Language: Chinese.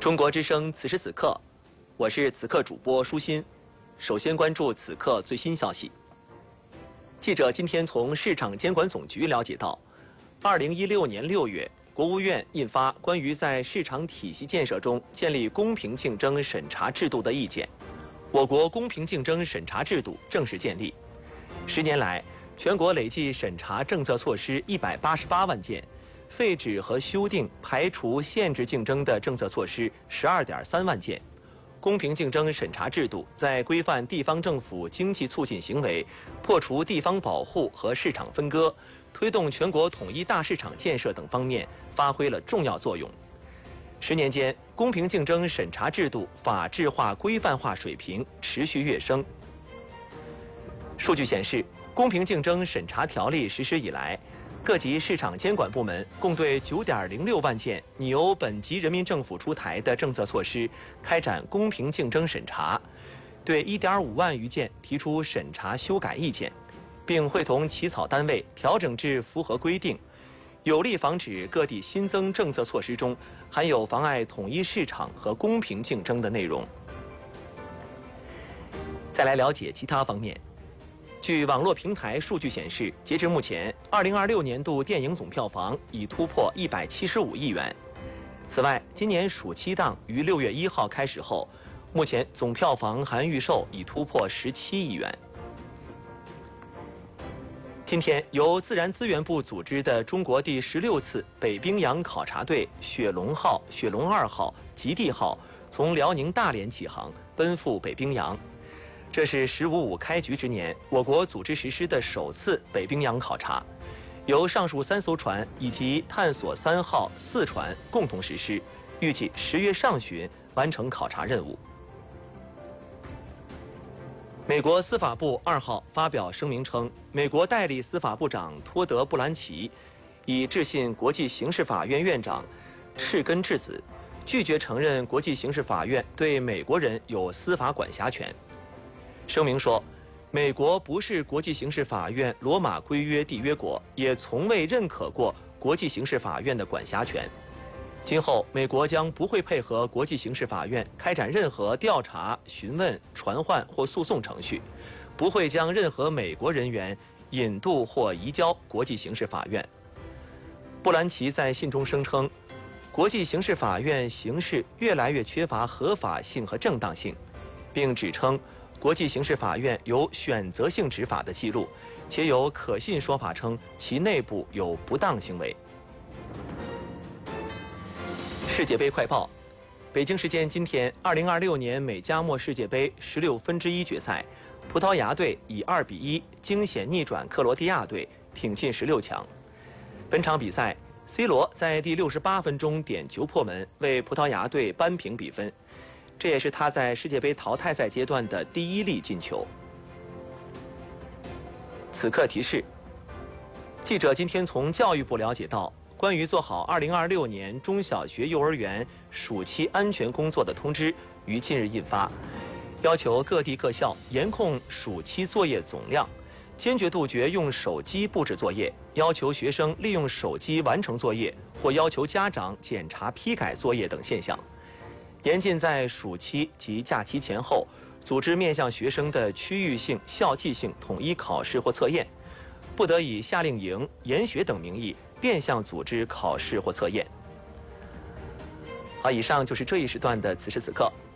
中国之声此时此刻，我是此刻主播舒心。首先关注此刻最新消息。记者今天从市场监管总局了解到，2016年6月，国务院印发关于在市场体系建设中建立公平竞争审查制度的意见，我国公平竞争审查制度正式建立。10年来，全国累计审查政策措施188万件，废止和修订、排除、限制竞争的政策措施12.3万件。公平竞争审查制度在规范地方政府经济促进行为、破除地方保护和市场分割、推动全国统一大市场建设等方面发挥了重要作用。10年间，公平竞争审查制度法治化、规范化水平持续跃升。数据显示，公平竞争审查条例实施以来，各级市场监管部门共对9.06万件拟由本级人民政府出台的政策措施开展公平竞争审查，对1.5万余件提出审查修改意见，并会同起草单位调整至符合规定，有力防止各地新增政策措施中含有妨碍统一市场和公平竞争的内容。再来了解其他方面。据网络平台数据显示，截至目前，2026年度电影总票房已突破175亿元。此外，今年暑期档于6月1号开始后，目前总票房含预售已突破17亿元。今天，由自然资源部组织的中国第16次北冰洋考察队雪龙号、雪龙2号、极地号从辽宁大连起航，奔赴北冰洋。这是“15.5”开局之年，我国组织实施的首次北冰洋考察，由上述3艘船以及探索3号、4船共同实施，预计10月上旬完成考察任务。美国司法部2号发表声明称，美国代理司法部长托德·布兰奇已致信国际刑事法院院长赤根智子，拒绝承认国际刑事法院对美国人有司法管辖权。声明说，美国不是国际刑事法院罗马规约缔约国，也从未认可过国际刑事法院的管辖权。今后，美国将不会配合国际刑事法院开展任何调查、询问、传唤或诉讼程序，不会将任何美国人员引渡或移交国际刑事法院。布兰奇在信中声称，国际刑事法院形式越来越缺乏合法性和正当性，并指称，国际刑事法院有选择性执法的记录，且有可信说法称其内部有不当行为。世界杯快报：北京时间今天，2026年美加墨世界杯16分之一决赛，葡萄牙队以2比1惊险逆转克罗地亚队，挺进16强。本场比赛 ，C 罗在第68分钟点球破门，为葡萄牙队扳平比分。这也是他在世界杯淘汰赛阶段的第1粒进球。此刻提示：记者今天从教育部了解到，关于做好2026年中小学、幼儿园暑期安全工作的通知于近日印发，要求各地各校严控暑期作业总量，坚决杜绝用手机布置作业，要求学生利用手机完成作业，或要求家长检查批改作业等现象。严禁在暑期及假期前后组织面向学生的区域性、校际性统一考试或测验，不得以夏令营、研学等名义变相组织考试或测验。好，以上就是这一时段的此时此刻。